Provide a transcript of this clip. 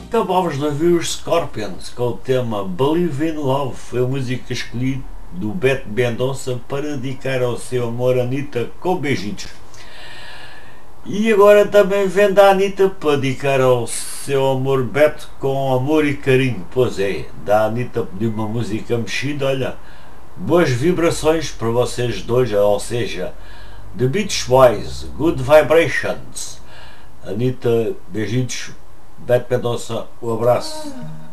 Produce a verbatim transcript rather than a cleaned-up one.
Acabámos de ouvir os Scorpions com o tema Believe in Love. Foi a música escolhida do Beto Mendonça para dedicar ao seu amor Anitta com beijinhos. E agora também vem da Anitta para dedicar ao seu amor Beto com amor e carinho. Pois é, da Anitta pediu uma música mexida, olha, boas vibrações para vocês dois, ou seja, The Beach Boys, Good Vibrations. Anitta, beijinhos. Beto Mendonça, um abraço.